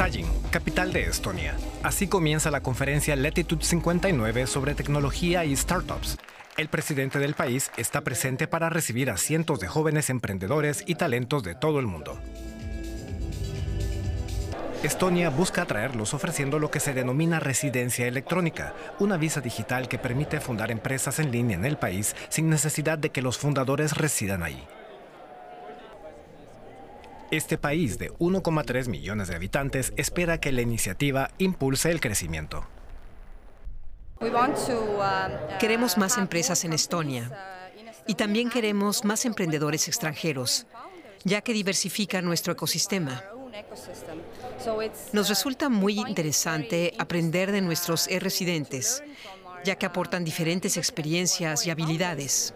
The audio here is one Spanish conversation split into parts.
Tallinn, capital de Estonia. Así comienza la conferencia Latitude 59 sobre tecnología y startups. El presidente del país está presente para recibir a cientos de jóvenes emprendedores y talentos de todo el mundo. Estonia busca atraerlos ofreciendo lo que se denomina residencia electrónica, una visa digital que permite fundar empresas en línea en el país sin necesidad de que los fundadores residan ahí. Este país de 1,3 millones de habitantes espera que la iniciativa impulse el crecimiento. Queremos más empresas en Estonia y también queremos más emprendedores extranjeros, ya que diversifica nuestro ecosistema. Nos resulta muy interesante aprender de nuestros residentes, ya que aportan diferentes experiencias y habilidades.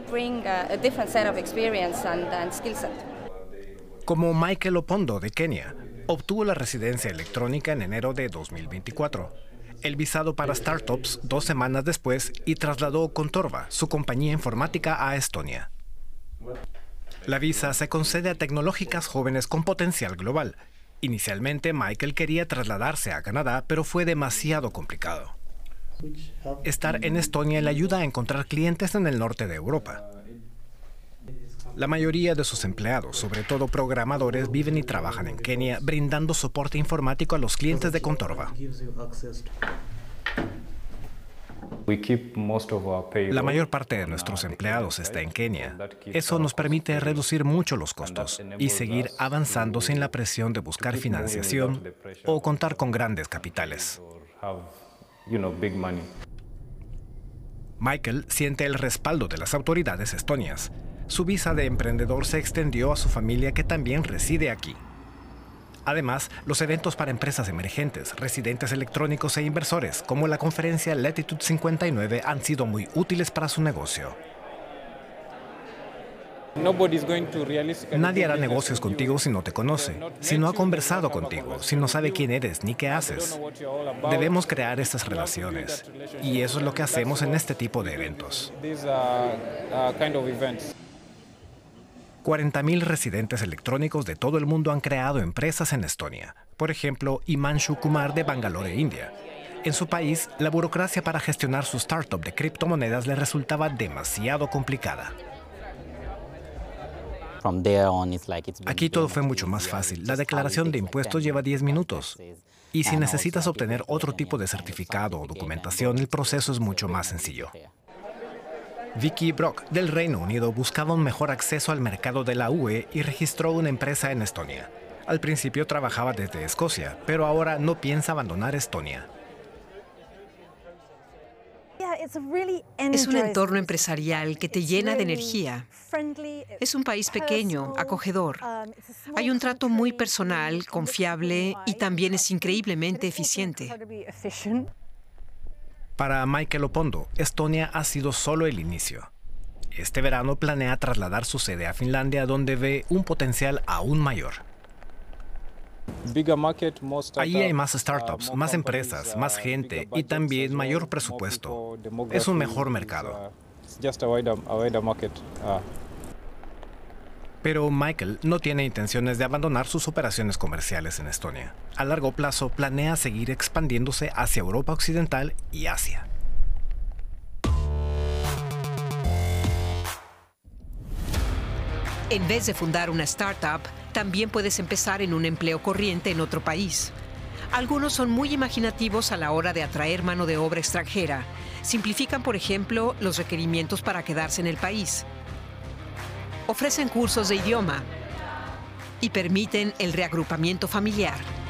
Como Michael Opondo de Kenia, obtuvo la residencia electrónica en enero de 2024. El visado para startups 2 semanas después y trasladó Contorva, su compañía informática, a Estonia. La visa se concede a tecnológicas jóvenes con potencial global. Inicialmente, Michael quería trasladarse a Canadá, pero fue demasiado complicado. Estar en Estonia le ayuda a encontrar clientes en el norte de Europa. La mayoría de sus empleados, sobre todo programadores, viven y trabajan en Kenia, brindando soporte informático a los clientes de Contorva. La mayor parte de nuestros empleados está en Kenia. Eso nos permite reducir mucho los costos y seguir avanzando sin la presión de buscar financiación o contar con grandes capitales. Michael siente el respaldo de las autoridades estonias. Su visa de emprendedor se extendió a su familia que también reside aquí. Además, los eventos para empresas emergentes, residentes electrónicos e inversores, como la conferencia Latitude 59, han sido muy útiles para su negocio. Nadie hará negocios contigo si no te conoce, si no ha conversado contigo, si no sabe quién eres ni qué haces. Debemos crear estas relaciones, y eso es lo que hacemos en este tipo de eventos. 40.000 residentes electrónicos de todo el mundo han creado empresas en Estonia. Por ejemplo, Himanshu Kumar de Bangalore, India. En su país, la burocracia para gestionar su startup de criptomonedas le resultaba demasiado complicada. Aquí todo fue mucho más fácil. La declaración de impuestos lleva 10 minutos. Y si necesitas obtener otro tipo de certificado o documentación, el proceso es mucho más sencillo. Vicky Brock, del Reino Unido, buscaba un mejor acceso al mercado de la UE y registró una empresa en Estonia. Al principio trabajaba desde Escocia, pero ahora no piensa abandonar Estonia. Es un entorno empresarial que te llena de energía. Es un país pequeño, acogedor. Hay un trato muy personal, confiable y también es increíblemente eficiente. Para Michael Opondo, Estonia ha sido solo el inicio. Este verano planea trasladar su sede a Finlandia, donde ve un potencial aún mayor. Allí hay más startups, más empresas, más gente y también mayor presupuesto. Es un mejor mercado. Pero Michael no tiene intenciones de abandonar sus operaciones comerciales en Estonia. A largo plazo planea seguir expandiéndose hacia Europa Occidental y Asia. En vez de fundar una startup, también puedes empezar en un empleo corriente en otro país. Algunos son muy imaginativos a la hora de atraer mano de obra extranjera. Simplifican, por ejemplo, los requerimientos para quedarse en el país. Ofrecen cursos de idioma y permiten el reagrupamiento familiar.